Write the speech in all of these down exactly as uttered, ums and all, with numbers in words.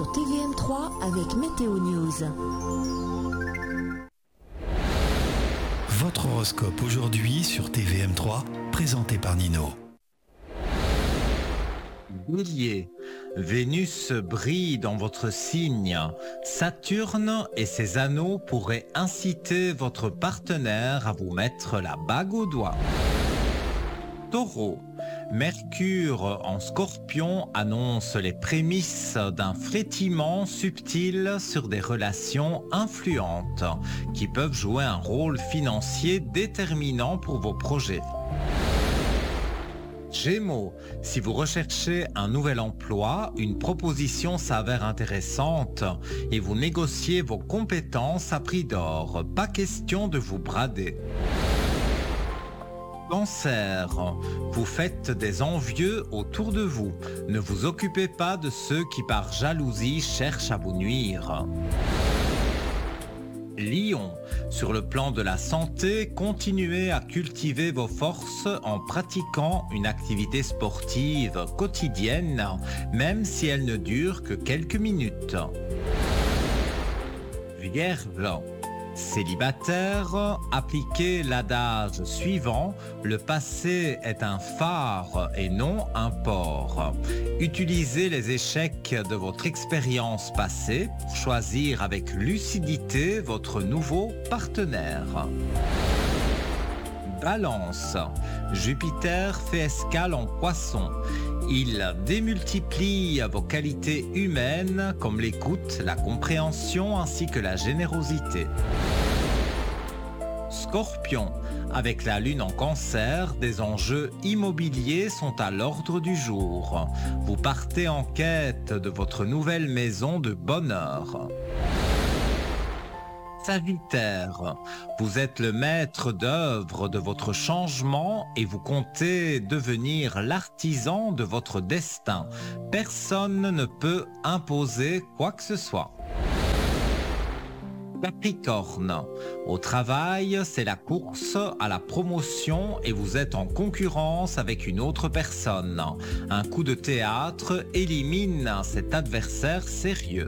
sur T V M trois avec Météo News. Votre horoscope aujourd'hui sur T V M trois, présenté par Nino. Bélier, Vénus brille dans votre signe. Saturne et ses anneaux pourraient inciter votre partenaire à vous mettre la bague au doigt. Taureau, Mercure en Scorpion annonce les prémices d'un frétillement subtil sur des relations influentes qui peuvent jouer un rôle financier déterminant pour vos projets. Gémeaux, si vous recherchez un nouvel emploi, une proposition s'avère intéressante et vous négociez vos compétences à prix d'or. Pas question de vous brader. Cancer, vous faites des envieux autour de vous. Ne vous occupez pas de ceux qui par jalousie cherchent à vous nuire. Lion, sur le plan de la santé, continuez à cultiver vos forces en pratiquant une activité sportive quotidienne, même si elle ne dure que quelques minutes. Vierge, célibataire, appliquez l'adage suivant, le passé est un phare et non un port. Utilisez les échecs de votre expérience passée pour choisir avec lucidité votre nouveau partenaire. Balance, Jupiter fait escale en Poisson. Il démultiplie vos qualités humaines comme l'écoute, la compréhension ainsi que la générosité. Scorpion, avec la lune en Cancer, des enjeux immobiliers sont à l'ordre du jour. Vous partez en quête de votre nouvelle maison de bonheur. Sagittaire, vous êtes le maître d'œuvre de votre changement et vous comptez devenir l'artisan de votre destin. Personne ne peut imposer quoi que ce soit. Capricorne, au travail, c'est la course à la promotion et vous êtes en concurrence avec une autre personne. Un coup de théâtre élimine cet adversaire sérieux.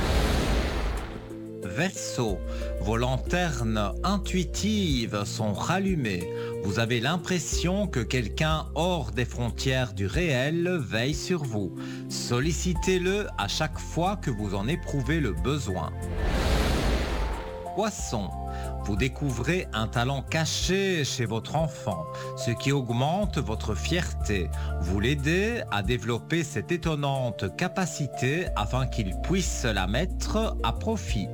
Verseau, vos lanternes intuitives sont rallumées. Vous avez l'impression que quelqu'un hors des frontières du réel veille sur vous. Sollicitez-le à chaque fois que vous en éprouvez le besoin. Poisson, vous découvrez un talent caché chez votre enfant, ce qui augmente votre fierté. Vous l'aidez à développer cette étonnante capacité afin qu'il puisse la mettre à profit.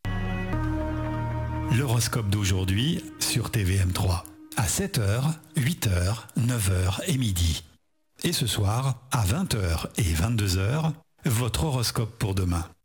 L'horoscope d'aujourd'hui sur T V M trois. À sept heures, huit heures, neuf heures et midi. Et ce soir, à vingt heures et vingt-deux heures, votre horoscope pour demain.